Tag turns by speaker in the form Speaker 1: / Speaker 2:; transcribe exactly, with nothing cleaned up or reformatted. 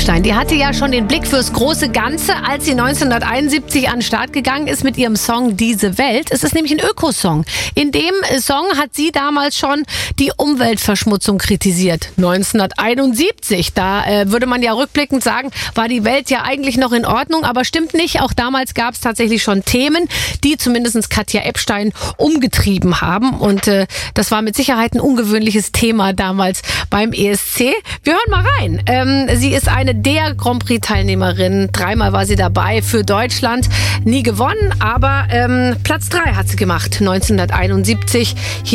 Speaker 1: Epstein, die hatte ja schon den Blick fürs große Ganze, als sie neunzehnhunderteinundsiebzig an den Start gegangen ist mit ihrem Song Diese Welt. Es ist nämlich ein Ökosong. In dem Song hat sie damals schon die Umweltverschmutzung kritisiert. neunzehnhunderteinundsiebzig, da äh, würde man ja rückblickend sagen, war die Welt ja eigentlich noch in Ordnung, aber stimmt nicht. Auch damals gab es tatsächlich schon Themen, die zumindest Katja Epstein umgetrieben haben. Und äh, das war mit Sicherheit ein ungewöhnliches Thema damals beim E S C. Wir hören mal rein. Ähm, sie ist eine der Grand Prix-Teilnehmerinnen. Dreimal war sie dabei für Deutschland. Nie gewonnen, aber ähm, Platz drei hat sie gemacht, neunzehnhunderteinundsiebzig. Hier